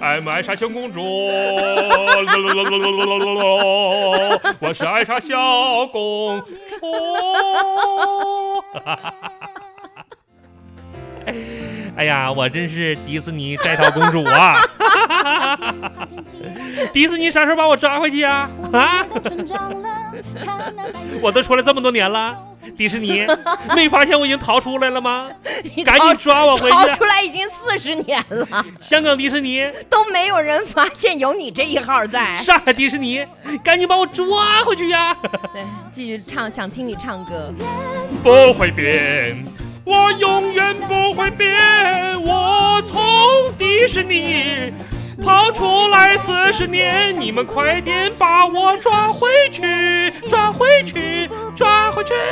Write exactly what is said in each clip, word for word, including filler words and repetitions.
爱不爱莎小公主？我是爱莎小公主。哎呀，我真是迪士尼摘桃公主啊！迪士尼啥时候把我抓回去啊？啊！我都出来这么多年了，迪士尼没发现我已经逃出来了吗？赶紧抓我回去！ 逃出来已经四十年了， 香港迪士尼都没有人发现有你这一号在。 上海迪士尼，赶紧把我抓回去呀！ 对，继续唱，想听你唱歌。 不会变。我永远不会变，我从迪士尼跑出来四十年，你们快点把我抓回去，抓回去，抓回去！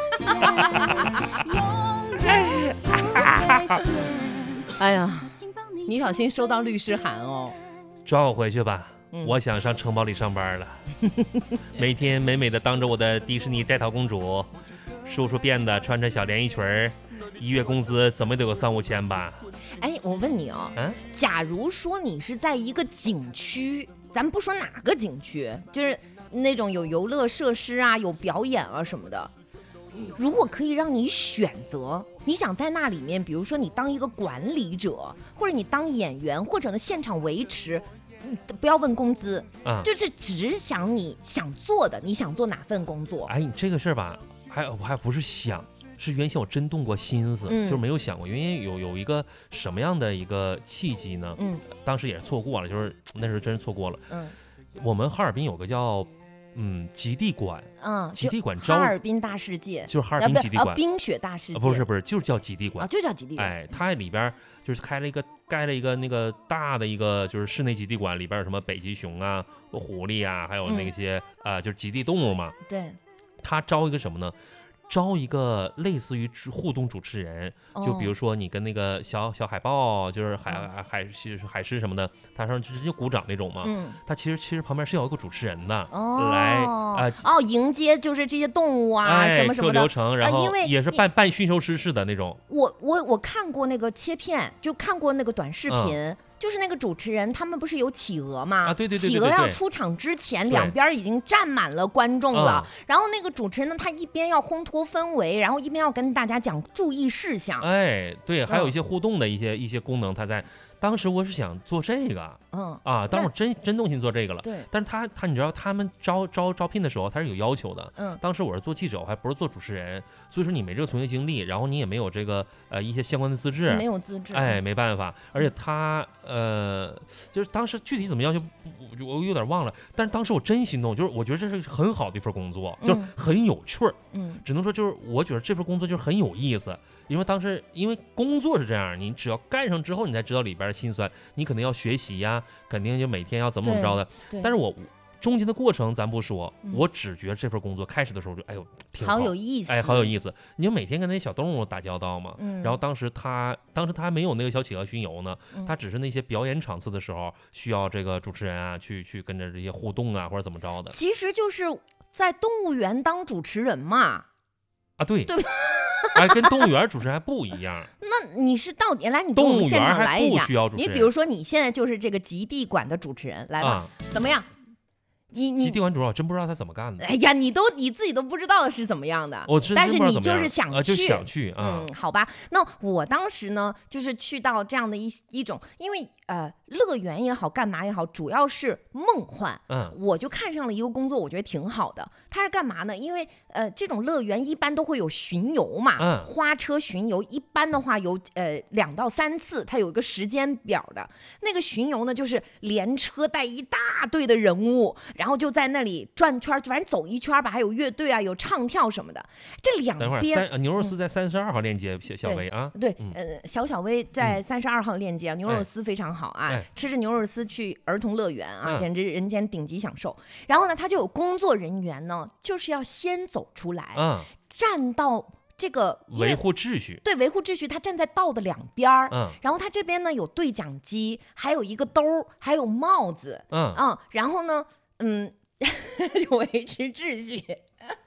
哎呀，你小心收到律师函哦。 抓我回去吧， 嗯、 我想上城堡里上班了，每天美美的当着我的迪士尼摘桃公主。梳梳辫子，穿穿小连衣裙儿，一月工资怎么得有三五千吧？ 哎，我问你哦，嗯，假如说你是在一个景区，咱们不说哪个景区，就是那种有游乐设施啊、有表演啊什么的，如果可以让你选择，你想在那里面，比如说你当一个管理者，或者你当演员，或者呢现场维持。不要问工资，啊，就是只想你想做的，你想做哪份工作？ 哎，你这个事儿吧。还我还不是想，是原先我真动过心思，嗯、就是没有想过，原因有有一个什么样的一个契机呢？嗯，当时也是错过了，就是那时候真是错过了。嗯，我们哈尔滨有个叫嗯极地馆，嗯，极地馆招哈尔滨大世界， 就是哈尔滨极地馆， 啊、冰雪大世界， 啊、不是不是，就是叫极地馆， 啊，就叫极地馆。 哎，它里边就是开了一个盖了一个那个大的一个就是室内极地馆，里边有什么北极熊啊、狐狸啊，还有那些啊、嗯呃、就是极地动物嘛。 对。 他招一个什么呢？招一个类似于互动主持人，哦、就比如说你跟那个小小海豹，就是海、嗯、海狮海狮什么的，他上直接鼓掌那种嘛。嗯，他其实其实旁边是有一个主持人的， 哦、 来啊、呃、 哦迎接就是这些动物啊、 哎、 什么什么的流程，然后也是扮扮驯兽师似的那种。 我我我看过那个切片，就看过那个短视频。嗯，就是那个主持人，他们不是有企鹅吗？ 啊，对对 对, 对, 对, 对，企鹅要出场之前，两边已经站满了观众了。嗯、然后那个主持人呢，他一边要烘托氛围，然后一边要跟大家讲注意事项。 哎，对，还有一些互动的一些、嗯、一些功能，他在。当时我是想做这个，嗯啊，当时我真真动心做这个了。 对， 但是他他你知道他们招招招聘的时候他是有要求的。嗯，当时我是做记者，我还不是做主持人，所以说你没这个从业经历，然后你也没有这个呃一些相关的资质， 没有资质， 哎，没办法。而且他呃就是当时具体怎么要求我我有点忘了，但是当时我真心动，就是我觉得这是很好的一份工作，嗯、就是很有趣儿。嗯，只能说就是我觉得这份工作就是很有意思。因为当时，因为工作是这样，你只要干上之后，你才知道里边的辛酸。你肯定要学习呀，肯定就每天要怎么怎么着的。但是我中间的过程咱不说，嗯、我只觉得这份工作开始的时候就哎呦挺好， 好有意思， 哎，好有意思。你就每天跟那些小动物打交道嘛。嗯、然后当时他，当时他还没有那个小企鹅巡游呢，嗯、他只是那些表演场次的时候需要这个主持人啊去去跟着这些互动啊或者怎么着的。 其实就是在动物园当主持人嘛。 啊，对对。 哎，跟动物园主持人还不一样。 那你是到底来？你跟我们现场来一下。你比如说，你现在就是这个极地馆的主持人，来吧，啊、怎么样？你你极地馆主任，我真不知道他怎么干的。 哎呀，你都你自己都不知道是怎么样的。 我但是你就是想去， 啊、就想去啊。 嗯，好吧。那我当时呢，就是去到这样的一一种，因为呃，乐园也好，干嘛也好，主要是梦幻。嗯，我就看上了一个工作，我觉得挺好的。它是干嘛呢？因为呃，这种乐园一般都会有巡游嘛，嗯、花车巡游，一般的话有呃两到三次，它有一个时间表的。那个巡游呢，就是连车带一大堆的人物。然后就在那里转圈，反正走一圈吧，还有乐队啊，有唱跳什么的。这两边， 三牛肉丝在三十二号链接，小小薇啊， 对，嗯、呃，小小薇在三十二号链接，嗯、牛肉丝非常好啊，哎、吃着牛肉丝去儿童乐园啊，嗯、简直人间顶级享受。然后呢，他就有工作人员呢，就是要先走出来，嗯、站到。这个维护秩序， 对，维护秩序，他站在道的两边儿，嗯，然后他这边呢有对讲机，还有一个兜，还有帽子，嗯嗯，然后呢，嗯，维持秩序。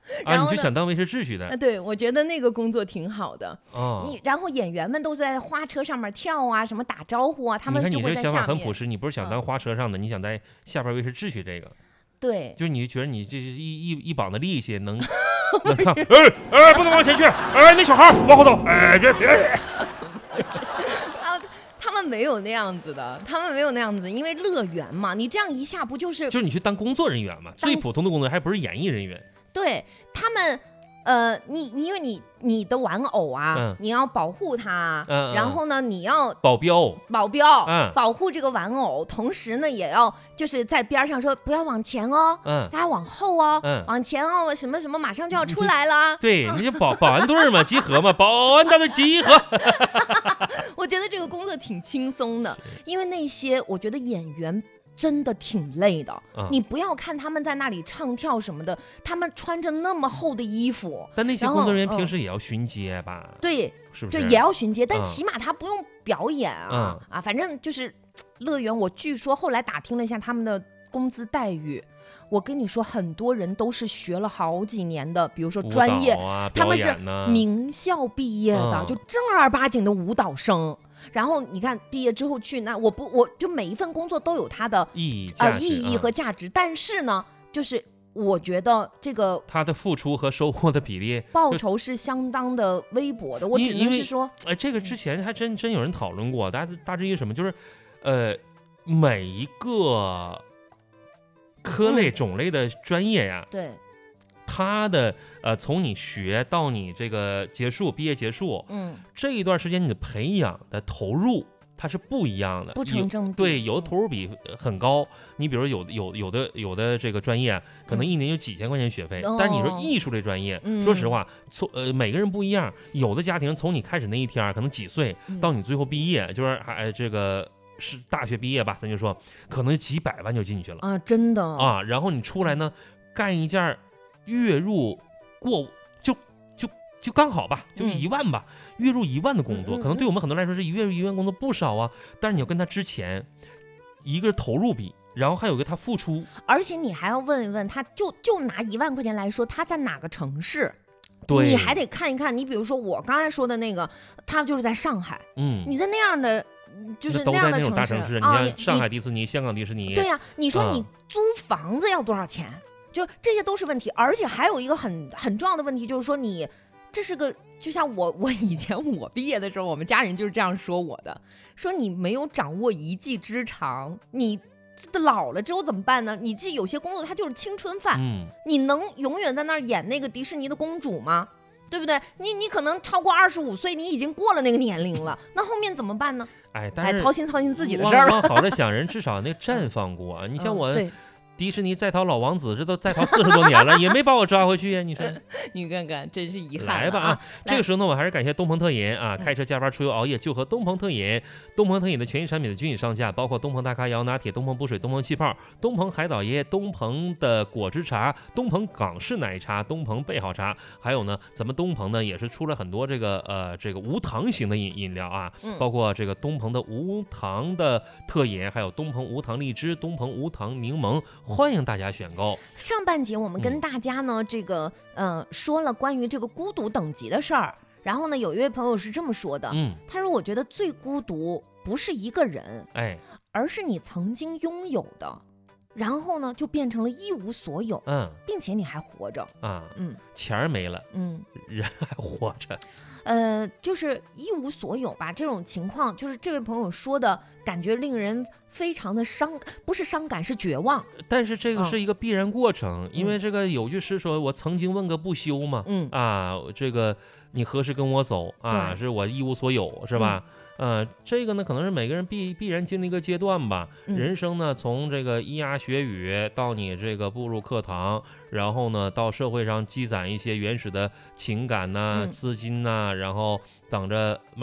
啊，你就想当维持秩序的？ 对，我觉得那个工作挺好的。哦，你然后演员们都在花车上面跳啊，什么打招呼啊，他们就会在下面。 你看你这想法很朴实，你不是想当花车上的，嗯、你想在下边维持秩序这个。 对， 就是你觉得你这一一一膀子力气能能看，哎哎，不能往前去，哎，那小孩往后走，哎，这别。 啊，他们没有那样子的，他们没有那样子，因为乐园嘛，你这样一下不就是就是你去当工作人员嘛，最普通的工作还不是演艺人员。 对他们。呃，你你因为你你的玩偶啊， 嗯、 你要保护它， 嗯、 然后呢，你要保镖， 保镖， 嗯、 保护这个玩偶，同时呢，也要就是在边上说不要往前哦， 嗯， 大家往后哦， 嗯， 往前哦，什么什么马上就要出来了， 对，你就保保安队嘛，集合嘛，保安大队集合。 我觉得这个工作挺轻松的，因为那些我觉得演员。真的挺累的、嗯，你不要看他们在那里唱跳什么的，他们穿着那么厚的衣服， 但那些工作人员平时也要巡街吧？ 嗯、对， 是不是？ 对，也要巡街，但起码他不用表演啊、 嗯、 啊，反正就是乐园。我据说后来打听了一下他们的工资待遇，我跟你说，很多人都是学了好几年的，比如说专业， 啊、 他们是名校毕业的、嗯，就正儿八经的舞蹈生。然后你看毕业之后去那，我不我就每一份工作都有它的意义呃意义和价值、嗯，但是呢，就是我觉得这个他的付出和收获的比例报酬是相当的微薄的。我只能是说， 哎，这个之前还真真有人讨论过，大大致意什么，就是呃每一个科类、嗯、种类的专业呀， 对。 他的呃，从你学到你这个结束，毕业结束， 嗯， 这一段时间你的培养的投入，它是不一样的， 不成正比。 对，有的投入比很高。你比如有有有的有的这个专业，可能一年有几千块钱学费， 嗯、 但是你说艺术类专业， 嗯、 说实话，从呃每个人不一样，有的家庭从你开始那一天，可能几岁到你最后毕业，嗯、就是还这个。是大学毕业吧，咱就说，可能几百万就进去了啊，真的啊。然后你出来呢，干一件月入过就就就刚好吧，就一万吧，嗯、月入一万的工作， 嗯嗯嗯， 可能对我们很多来说是一月入一万工作不少啊。但是你要跟他之前一个投入比，然后还有一个他付出， 而且你还要问一问他就，就就拿一万块钱来说，他在哪个城市？ 对， 你还得看一看。你比如说我刚才说的那个，他就是在上海， 嗯， 你在那样的。就是那样的城市，都在那种大城市， 啊、 你像上海迪士尼、香港迪士尼， 对呀、啊，你说你嗯租房子要多少钱？就这些都是问题，而且还有一个很很重要的问题，就是说你这是个，就像我我以前我毕业的时候，我们家人就是这样说我的，说你没有掌握一技之长，你老了之后怎么办呢？你这有些工作它就是青春饭， 嗯， 你能永远在那儿演那个迪士尼的公主吗？对不对？你你可能超过二十五岁，你已经过了那个年龄了，那后面怎么办呢？ 哎，但是操心操心自己的事儿了。往好的想，人至少那绽放过、啊。你像我。 嗯迪士尼在逃老王子，这都在逃四十多年了，也没把我抓回去呀！你说， 你看看，真是遗憾。 来吧啊！这个时候呢，我还是感谢东鹏特饮啊，开车加班出游熬夜就喝东鹏特饮。东鹏特饮的全系产品的均匀上架，包括东鹏大咖摇拿铁、东鹏补水、东鹏气泡、东鹏海岛椰、东鹏的果汁茶、东鹏港式奶茶、东鹏备好茶，还有呢，咱们东鹏呢也是出了很多这个呃这个无糖型的饮饮料啊，包括这个东鹏的无糖的特饮，还有东鹏无糖荔枝、东鹏无糖柠檬。欢迎大家选购。 上半节我们跟大家呢，嗯、这个呃说了关于这个孤独等级的事儿。然后呢，有一位朋友是这么说的， 嗯， 他说：“我觉得最孤独不是一个人， 哎， 而是你曾经拥有的，然后呢就变成了一无所有， 嗯， 并且你还活着啊， 嗯， 钱儿没了， 嗯， 人还活着。” 呃，就是一无所有吧，这种情况，就是这位朋友说的感觉令人非常的伤，不是伤感，是绝望。 但是这个是一个必然过程， 嗯、 因为这个有句诗说：“我曾经问个不休嘛， 嗯啊，这个你何时跟我走啊？是我一无所有，是吧？”嗯、呃，这个呢，可能是每个人必必然经历一个阶段吧。 嗯、 人生呢，从这个咿呀学语到你这个步入课堂，然后呢，到社会上积攒一些原始的情感呐、啊、 嗯、 资金呐、啊，然后等着。